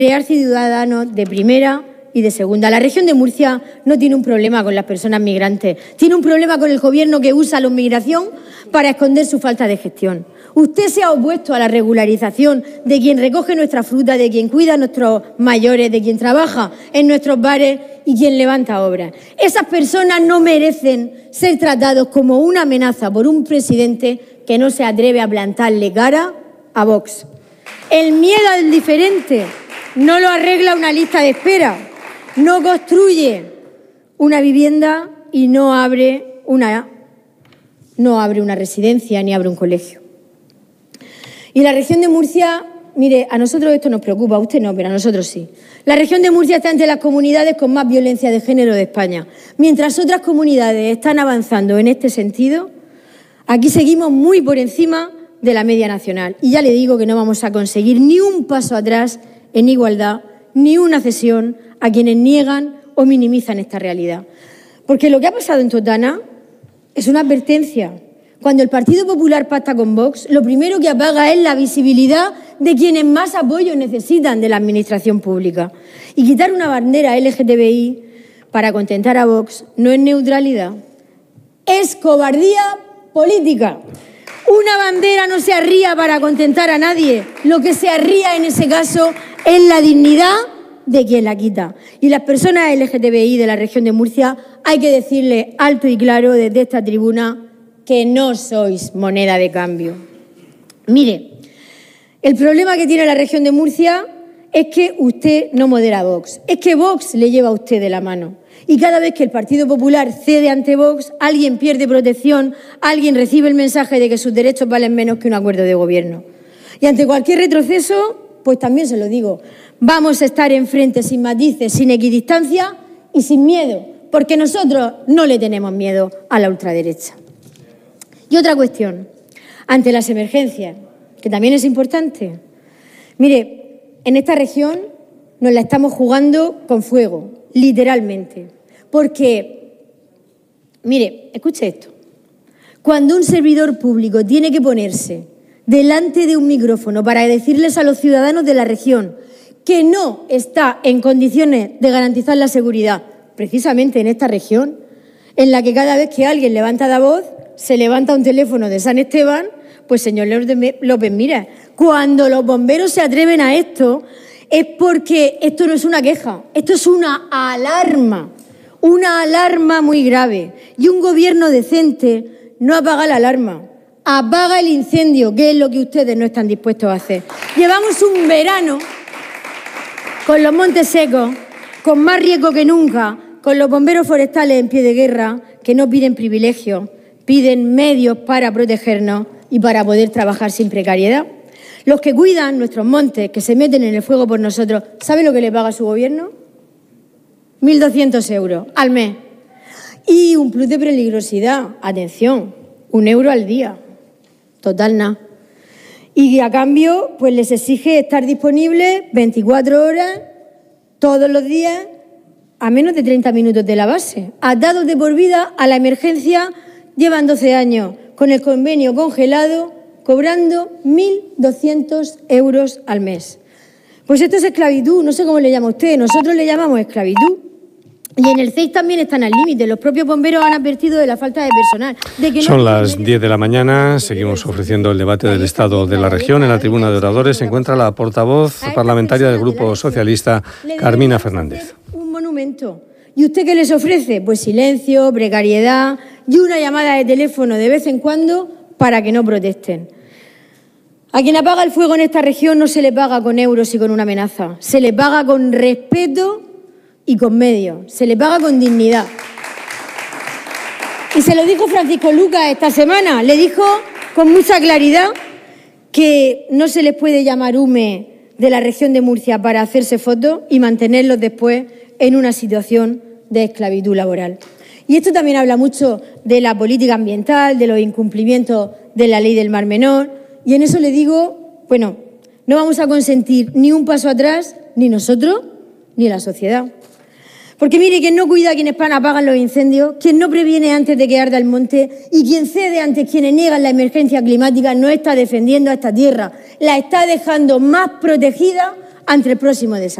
crear ciudadanos de primera y de segunda. La región de Murcia no tiene un problema con las personas migrantes, tiene un problema con el gobierno que usa la inmigración para esconder su falta de gestión. Usted se ha opuesto a la regularización de quien recoge nuestra fruta, de quien cuida a nuestros mayores, de quien trabaja en nuestros bares y quien levanta obras. Esas personas no merecen ser tratados como una amenaza por un presidente que no se atreve a plantarle cara a Vox. El miedo al diferente no lo arregla una lista de espera, no construye una vivienda y no abre una residencia ni abre un colegio. Y la región de Murcia, mire, a nosotros esto nos preocupa, a usted no, pero a nosotros sí. La región de Murcia está entre las comunidades con más violencia de género de España. Mientras otras comunidades están avanzando en este sentido, aquí seguimos muy por encima de la media nacional. Y ya le digo que no vamos a conseguir ni un paso atrás en igualdad, ni una cesión a quienes niegan o minimizan esta realidad. Porque lo que ha pasado en Totana es una advertencia. Cuando el Partido Popular pacta con Vox, lo primero que apaga es la visibilidad de quienes más apoyo necesitan de la administración pública. Y quitar una bandera LGTBI para contentar a Vox no es neutralidad, es cobardía política. Una bandera no se arría para contentar a nadie. Lo que se arría en ese caso es la dignidad de quien la quita. Y las personas LGTBI de la región de Murcia hay que decirle alto y claro desde esta tribuna que no sois moneda de cambio. Mire, el problema que tiene la región de Murcia es que usted no modera a Vox, es que Vox le lleva a usted de la mano. Y cada vez que el Partido Popular cede ante Vox, alguien pierde protección, alguien recibe el mensaje de que sus derechos valen menos que un acuerdo de gobierno. Y ante cualquier retroceso, pues también se lo digo, vamos a estar enfrente sin matices, sin equidistancia y sin miedo, porque nosotros no le tenemos miedo a la ultraderecha. Y otra cuestión, ante las emergencias, que también es importante. Mire, en esta región nos la estamos jugando con fuego, literalmente. Porque, mire, escuche esto. Cuando un servidor público tiene que ponerse delante de un micrófono para decirles a los ciudadanos de la región que no está en condiciones de garantizar la seguridad, precisamente en esta región, en la que cada vez que alguien levanta la voz, se levanta un teléfono de San Esteban, pues señor López, mira, cuando los bomberos se atreven a esto, es porque esto no es una queja, esto es una alarma muy grave. Y un gobierno decente no apaga la alarma, apaga el incendio, que es lo que ustedes no están dispuestos a hacer. Llevamos un verano con los montes secos, con más riesgo que nunca, con los bomberos forestales en pie de guerra, que no piden privilegios, piden medios para protegernos y para poder trabajar sin precariedad. Los que cuidan nuestros montes, que se meten en el fuego por nosotros, ¿sabe lo que le paga su gobierno? 1.200 euros al mes. Y un plus de peligrosidad, atención, 1 euro al día. Total, nada. Y a cambio, pues les exige estar disponibles 24 horas, todos los días, a menos de 30 minutos de la base. Atados de por vida a la emergencia, llevan 12 años con el convenio congelado, cobrando 1.200 euros al mes. Pues esto es esclavitud, no sé cómo le llama usted, nosotros le llamamos esclavitud. Y en el CEIS también están al límite. Los propios bomberos han advertido de la falta de personal. Son las 10 de la mañana. Seguimos ofreciendo el debate del estado de la región. En la tribuna de oradores se encuentra la portavoz parlamentaria del Grupo Socialista, Carmina Fernández. Un monumento. ¿Y usted qué les ofrece? Pues silencio, precariedad y una llamada de teléfono de vez en cuando para que no protesten. A quien apaga el fuego en esta región no se le paga con euros y con una amenaza. Se le paga con respeto y con medios. Se le paga con dignidad. Y se lo dijo Francisco Lucas esta semana. Le dijo con mucha claridad que no se les puede llamar UME de la región de Murcia para hacerse fotos y mantenerlos después en una situación de esclavitud laboral. Y esto también habla mucho de la política ambiental, de los incumplimientos de la ley del Mar Menor. Y en eso le digo, bueno, no vamos a consentir ni un paso atrás, ni nosotros, ni la sociedad. Porque mire, quien no cuida a quienes apagan los incendios, quien no previene antes de que arda el monte y quien cede ante quienes niegan la emergencia climática no está defendiendo a esta tierra, la está dejando más protegida ante el próximo desastre.